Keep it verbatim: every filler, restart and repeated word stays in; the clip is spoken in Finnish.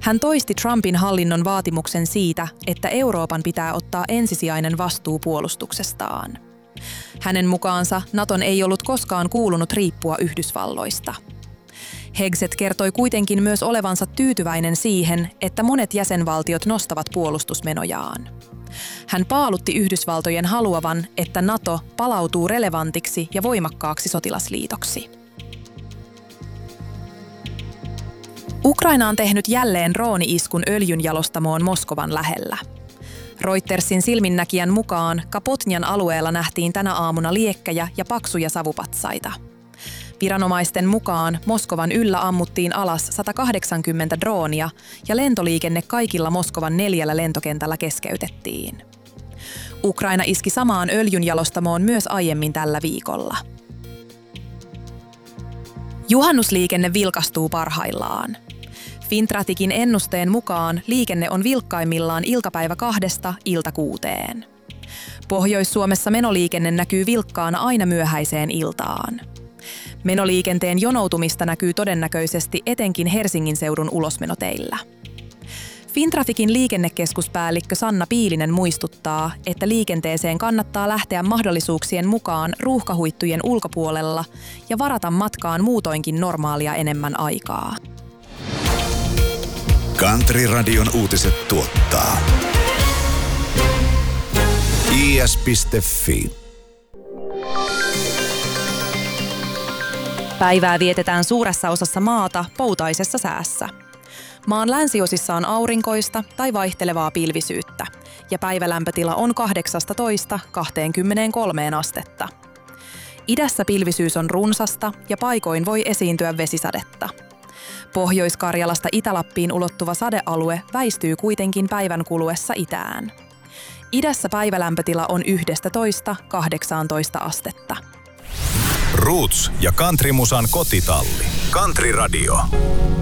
Hän toisti Trumpin hallinnon vaatimuksen siitä, että Euroopan pitää ottaa ensisijainen vastuu puolustuksestaan. Hänen mukaansa Naton ei ollut koskaan kuulunut riippua Yhdysvalloista. Hegseth kertoi kuitenkin myös olevansa tyytyväinen siihen, että monet jäsenvaltiot nostavat puolustusmenojaan. Hän paalutti Yhdysvaltojen haluavan, että NATO palautuu relevantiksi ja voimakkaaksi sotilasliitoksi. Ukraina on tehnyt jälleen drooni-iskun öljynjalostamoon Moskovan lähellä. Reutersin silminnäkijän mukaan Kapotnjan alueella nähtiin tänä aamuna liekkejä ja paksuja savupatsaita. Viranomaisten mukaan Moskovan yllä ammuttiin alas sata kahdeksankymmentä droonia ja lentoliikenne kaikilla Moskovan neljällä lentokentällä keskeytettiin. Ukraina iski samaan öljynjalostamoon myös aiemmin tällä viikolla. Juhannusliikenne vilkastuu parhaillaan. Fintratikin ennusteen mukaan liikenne on vilkkaimmillaan iltapäivä kahdesta ilta kuuteen. Pohjois-Suomessa menoliikenne näkyy vilkkaana aina myöhäiseen iltaan. Menoliikenteen jonoutumista näkyy todennäköisesti etenkin Helsingin seudun ulosmenoteillä. Fintrafikin liikennekeskuspäällikkö Sanna Piilinen muistuttaa, että liikenteeseen kannattaa lähteä mahdollisuuksien mukaan ruuhkahuittujen ulkopuolella ja varata matkaan muutoinkin normaalia enemmän aikaa. Country-radion uutiset tuottaa i s piste f i. Päivää vietetään suuressa osassa maata poutaisessa säässä. Maan länsiosissa on aurinkoista tai vaihtelevaa pilvisyyttä, ja päivälämpötila on kahdeksastatoista kaksikymmentäkolme astetta. Idässä pilvisyys on runsasta ja paikoin voi esiintyä vesisadetta. Pohjois-Karjalasta Itä-Lappiin ulottuva sadealue väistyy kuitenkin päivän kuluessa itään. Idässä päivälämpötila on yksitoista kahdeksantoista astetta. Roots ja countrymusan kotitalli. Country Radio.